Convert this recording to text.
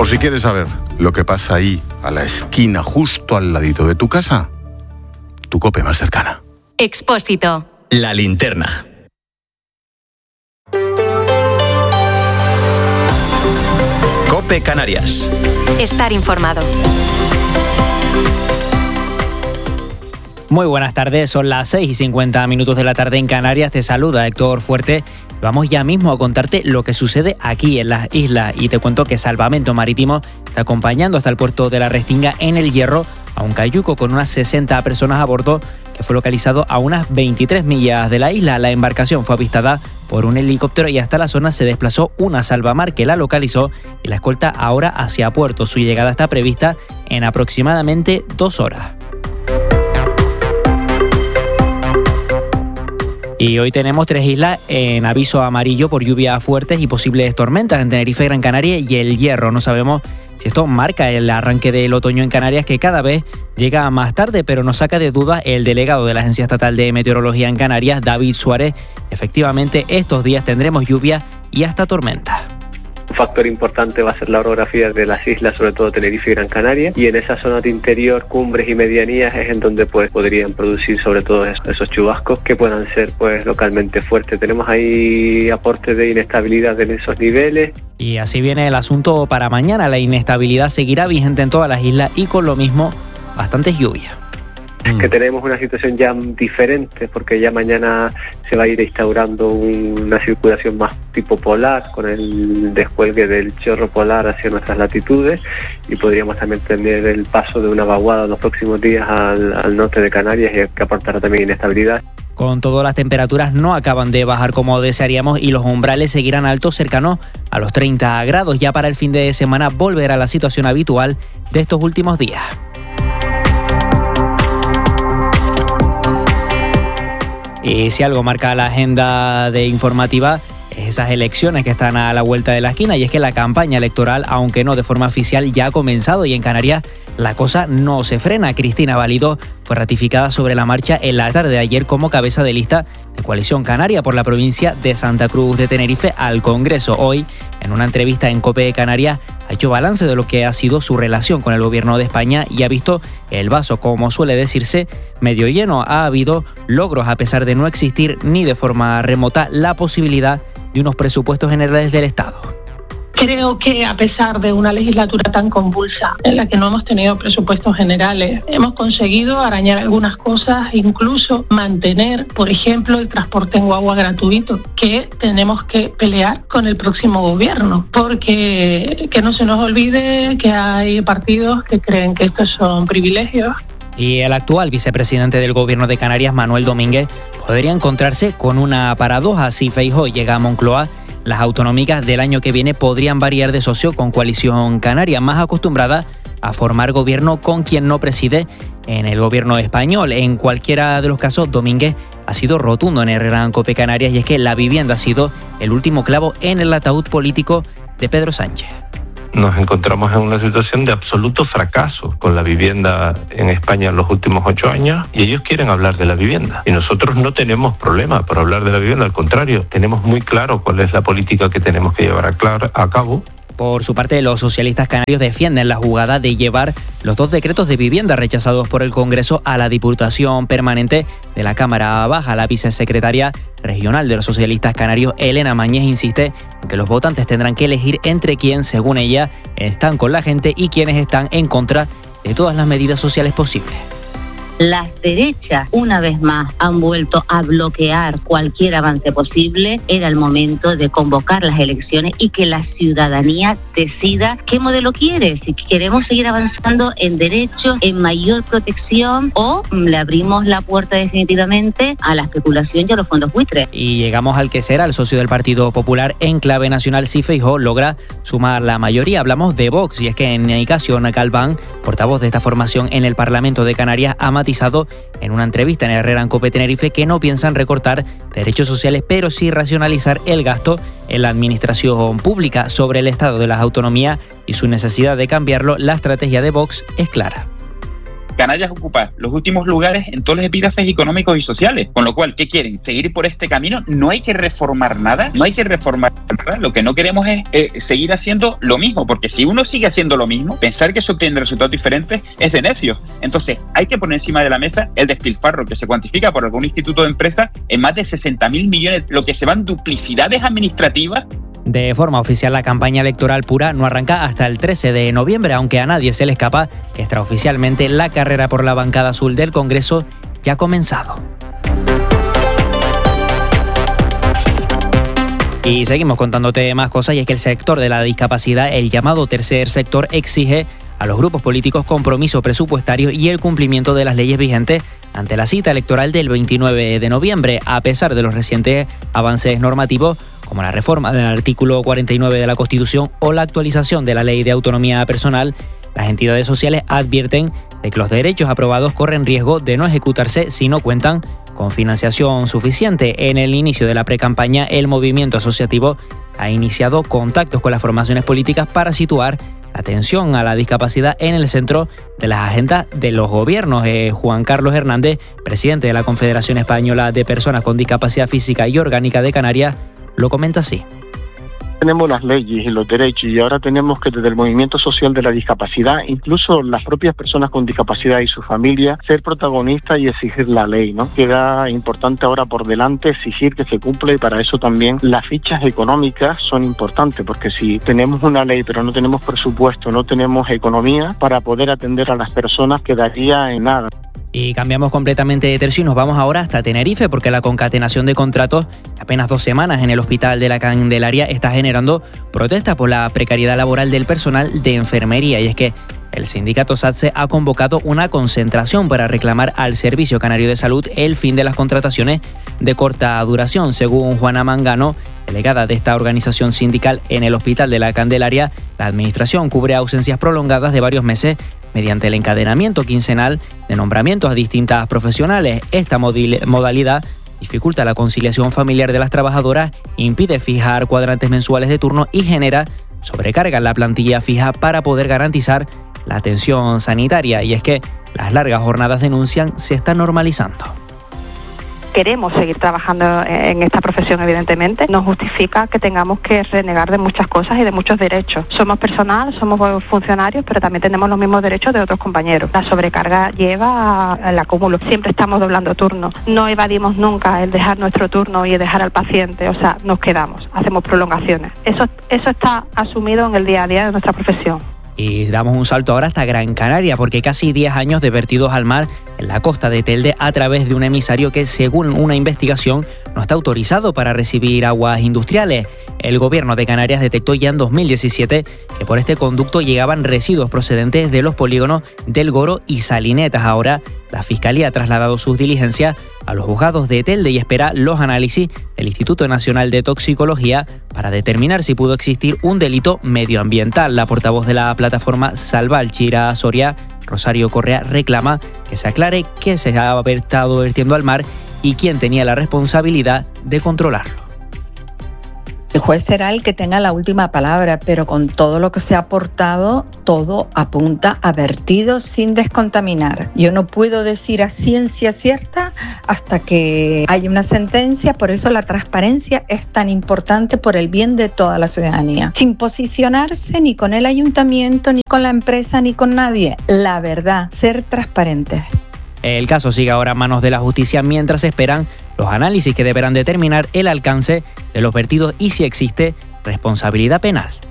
O si quieres saber lo que pasa ahí, a la esquina, justo al ladito de tu casa, tu COPE más cercana. Expósito. La linterna. COPE Canarias. Estar informado. Muy buenas tardes, son las 6:50 de la tarde en Canarias. Te saluda Héctor Fuerte. Vamos ya mismo a contarte lo que sucede aquí en las islas y te cuento que Salvamento Marítimo está acompañando hasta el puerto de la Restinga en El Hierro a un cayuco con unas 60 personas a bordo que fue localizado a unas 23 millas de la isla. La embarcación fue avistada por un helicóptero y hasta la zona se desplazó una salvamar que la localizó y la escolta ahora hacia puerto. Su llegada está prevista en aproximadamente 2 horas. Y hoy tenemos 3 islas en aviso amarillo por lluvias fuertes y posibles tormentas en Tenerife, Gran Canaria y El Hierro. No sabemos si esto marca el arranque del otoño en Canarias, que cada vez llega más tarde, pero nos saca de duda el delegado de la Agencia Estatal de Meteorología en Canarias, David Suárez. Efectivamente, estos días tendremos lluvia y hasta tormentas. Un factor importante va a ser la orografía de las islas, sobre todo Tenerife y Gran Canaria, y en esa zona de interior, cumbres y medianías es en donde podrían producir sobre todo esos chubascos que puedan ser localmente fuertes. Tenemos ahí aporte de inestabilidad en esos niveles. Y así viene el asunto para mañana. La inestabilidad seguirá vigente en todas las islas y con lo mismo bastantes lluvias. Que tenemos una situación ya diferente porque ya mañana se va a ir instaurando una circulación más tipo polar con el descuelgue del chorro polar hacia nuestras latitudes y podríamos también tener el paso de una vaguada en los próximos días al norte de Canarias y que aportará también inestabilidad. Con todo, las temperaturas no acaban de bajar como desearíamos y los umbrales seguirán altos, cercanos a los 30 grados. Ya para el fin de semana volverá la situación habitual de estos últimos días. Y si algo marca la agenda de informativa es esas elecciones que están a la vuelta de la esquina, y es que la campaña electoral, aunque no de forma oficial, ya ha comenzado y en Canarias la cosa no se frena. Cristina Valido fue ratificada sobre la marcha en la tarde de ayer como cabeza de lista de Coalición Canaria por la provincia de Santa Cruz de Tenerife al Congreso. Hoy, en una entrevista en COPE Canarias, ha hecho balance de lo que ha sido su relación con el gobierno de España y ha visto el vaso, como suele decirse, medio lleno. Ha habido logros a pesar de no existir ni de forma remota la posibilidad de unos presupuestos generales del Estado. Creo que a pesar de una legislatura tan convulsa en la que no hemos tenido presupuestos generales, hemos conseguido arañar algunas cosas, incluso mantener, por ejemplo, el transporte en guagua gratuito, que tenemos que pelear con el próximo gobierno, porque que no se nos olvide que hay partidos que creen que estos son privilegios. Y el actual vicepresidente del gobierno de Canarias, Manuel Domínguez, podría encontrarse con una paradoja. Si Feijóo llega a Moncloa, las autonómicas del año que viene podrían variar de socio con Coalición Canaria, más acostumbrada a formar gobierno con quien no preside en el gobierno español. En cualquiera de los casos, Domínguez ha sido rotundo en Herrera en COPE Canarias, y es que la vivienda ha sido el último clavo en el ataúd político de Pedro Sánchez. Nos encontramos en una situación de absoluto fracaso con la vivienda en España en los últimos 8 años y ellos quieren hablar de la vivienda. Y nosotros no tenemos problema por hablar de la vivienda, al contrario, tenemos muy claro cuál es la política que tenemos que llevar a cabo. Por su parte, los socialistas canarios defienden la jugada de llevar los 2 decretos de vivienda rechazados por el Congreso a la Diputación Permanente de la Cámara Baja. La vicesecretaria regional de los socialistas canarios, Elena Mañez, insiste en que los votantes tendrán que elegir entre quien, según ella, están con la gente y quienes están en contra de todas las medidas sociales posibles. Las derechas, una vez más, han vuelto a bloquear cualquier avance posible. Era el momento de convocar las elecciones y que la ciudadanía decida qué modelo quiere. Si queremos seguir avanzando en derechos, en mayor protección, o le abrimos la puerta definitivamente a la especulación y a los fondos buitres. Y llegamos al que será el socio del Partido Popular en clave nacional si Feijóo logra sumar la mayoría. Hablamos de Vox, y es que Nicasio Galván, portavoz de esta formación en el Parlamento de Canarias, ha matizado en una entrevista en Herrera en COPE Tenerife que no piensan recortar derechos sociales, pero sí racionalizar el gasto en la administración pública. Sobre el estado de las autonomías y su necesidad de cambiarlo, la estrategia de Vox es clara. Canarias ocupa los últimos lugares en todos los epígrafes económicos y sociales. Con lo cual, ¿qué quieren? ¿Seguir por este camino? No hay que reformar nada. Lo que no queremos es seguir haciendo lo mismo, porque si uno sigue haciendo lo mismo, pensar que eso obtiene resultados diferentes es de necios. Entonces, hay que poner encima de la mesa el despilfarro que se cuantifica por algún instituto de empresa en más de 60.000 millones, lo que se van duplicidades administrativas. De forma oficial, la campaña electoral pura no arranca hasta el 13 de noviembre, aunque a nadie se le escapa que extraoficialmente la carrera por la bancada azul del Congreso ya ha comenzado. Y seguimos contándote más cosas, y es que el sector de la discapacidad, el llamado tercer sector, exige a los grupos políticos compromiso presupuestario y el cumplimiento de las leyes vigentes ante la cita electoral del 29 de noviembre, a pesar de los recientes avances normativos como la reforma del artículo 49 de la Constitución o la actualización de la Ley de Autonomía Personal. Las entidades sociales advierten de que los derechos aprobados corren riesgo de no ejecutarse si no cuentan con financiación suficiente. En el inicio de la precampaña, el movimiento asociativo ha iniciado contactos con las formaciones políticas para situar la atención a la discapacidad en el centro de las agendas de los gobiernos. Juan Carlos Hernández, presidente de la Confederación Española de Personas con Discapacidad Física y Orgánica de Canarias, lo comenta así. Tenemos las leyes y los derechos, y ahora tenemos que desde el movimiento social de la discapacidad, incluso las propias personas con discapacidad y su familia, ser protagonistas y exigir la ley, ¿no? Queda importante ahora por delante exigir que se cumpla, y para eso también las fichas económicas son importantes, porque si tenemos una ley pero no tenemos presupuesto, no tenemos economía para poder atender a las personas, quedaría en nada. Y cambiamos completamente de tercio y nos vamos ahora hasta Tenerife, porque la concatenación de contratos apenas 2 semanas en el Hospital de la Candelaria está generando protestas por la precariedad laboral del personal de enfermería. Y es que el sindicato SATSE ha convocado una concentración para reclamar al Servicio Canario de Salud el fin de las contrataciones de corta duración. Según Juana Mangano, delegada de esta organización sindical en el Hospital de la Candelaria, la administración cubre ausencias prolongadas de varios meses mediante el encadenamiento quincenal de nombramientos a distintas profesionales. Esta modalidad dificulta la conciliación familiar de las trabajadoras, impide fijar cuadrantes mensuales de turno y genera sobrecarga en la plantilla fija para poder garantizar la atención sanitaria. Y es que las largas jornadas, denuncian, se están normalizando. Queremos seguir trabajando en esta profesión, evidentemente. No justifica que tengamos que renegar de muchas cosas y de muchos derechos. Somos personal, somos funcionarios, pero también tenemos los mismos derechos de otros compañeros. La sobrecarga lleva al acúmulo. Siempre estamos doblando turnos. No evadimos nunca el dejar nuestro turno y el dejar al paciente. O sea, nos quedamos, hacemos prolongaciones. Eso está asumido en el día a día de nuestra profesión. Y damos un salto ahora hasta Gran Canaria, porque casi 10 años de vertidos al mar en la costa de Telde a través de un emisario que, según una investigación, no está autorizado para recibir aguas industriales. El gobierno de Canarias detectó ya en 2017 que por este conducto llegaban residuos procedentes de los polígonos del Goro y Salinetas. Ahora, la Fiscalía ha trasladado sus diligencias a los juzgados de Telde y espera los análisis del Instituto Nacional de Toxicología para determinar si pudo existir un delito medioambiental. La portavoz de la plataforma Salva Alchira Soria, Rosario Correa, reclama que se aclare qué se ha estado vertiendo al mar y quién tenía la responsabilidad de controlarlo. El juez será el que tenga la última palabra, pero con todo lo que se ha aportado, todo apunta a vertidos sin descontaminar. Yo no puedo decir a ciencia cierta hasta que haya una sentencia, por eso la transparencia es tan importante por el bien de toda la ciudadanía. Sin posicionarse ni con el ayuntamiento, ni con la empresa, ni con nadie. La verdad, ser transparentes. El caso sigue ahora en manos de la justicia mientras esperan los análisis que deberán determinar el alcance de los vertidos y si existe responsabilidad penal.